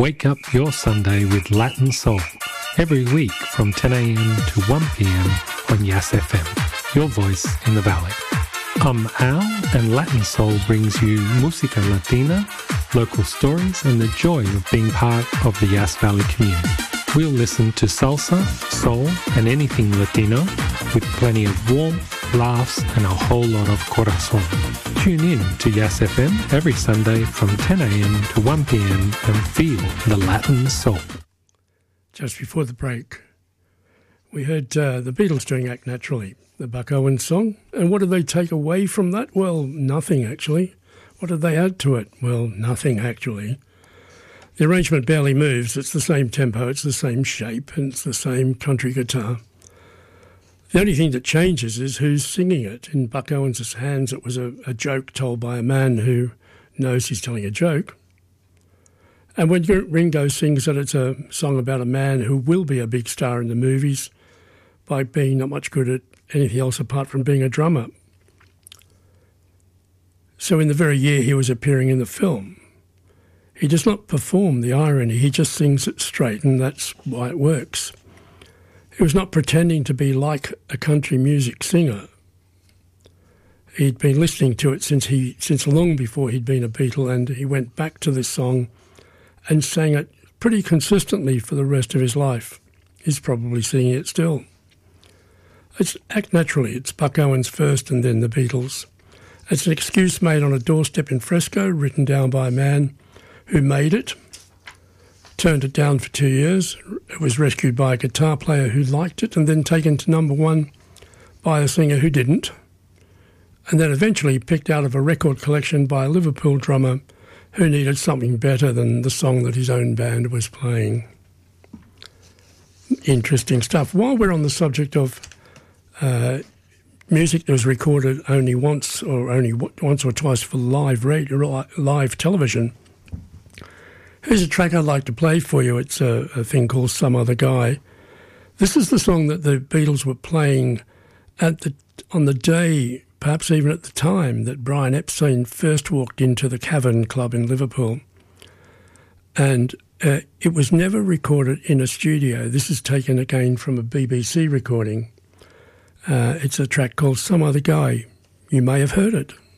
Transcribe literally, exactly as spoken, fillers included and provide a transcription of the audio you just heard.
Wake up your Sunday with Latin Soul every week from ten a.m. to one p.m. on Yas F M, your voice in the valley. I'm Al, and Latin Soul brings you música latina, local stories, and the joy of being part of the Yas Valley community. We'll listen to salsa, soul, and anything Latino with plenty of warmth, laughs, and a whole lot of corazon. Tune in to Yas F M every Sunday from ten a.m. to one p.m. and feel the Latin soul. Just before the break, we heard uh, the Beatles doing Act Naturally, the Buck Owens song. And what did they take away from that? Well, nothing, actually. What did they add to it? Well, nothing, actually. The arrangement barely moves. It's the same tempo, it's the same shape, and it's the same country guitar. The only thing that changes is who's singing it. In Buck Owens' hands, it was a, a joke told by a man who knows he's telling a joke. And when Ringo sings that it's a song about a man who will be a big star in the movies by being not much good at anything else apart from being a drummer. So in the very year he was appearing in the film, he does not perform the irony, he just sings it straight, and that's why it works. He was not pretending to be like a country music singer. He'd been listening to it since he since long before he'd been a Beatle, and he went back to this song and sang it pretty consistently for the rest of his life. He's probably singing it still. It's Act Naturally. It's Buck Owens first and then the Beatles. It's an excuse made on a doorstep in Fresco, written down by a man who made it, turned it down for two years. It was rescued by a guitar player who liked it and then taken to number one by a singer who didn't, and then eventually picked out of a record collection by a Liverpool drummer who needed something better than the song that his own band was playing. Interesting stuff. While we're on the subject of uh, music that was recorded only once or only once or twice for live radio, live television, here's a track I'd like to play for you. It's a, a thing called Some Other Guy. This is the song that the Beatles were playing at the on the day, perhaps even at the time, that Brian Epstein first walked into the Cavern Club in Liverpool. And uh, it was never recorded in a studio. This is taken again from a B B C recording. Uh, it's a track called Some Other Guy. You may have heard it.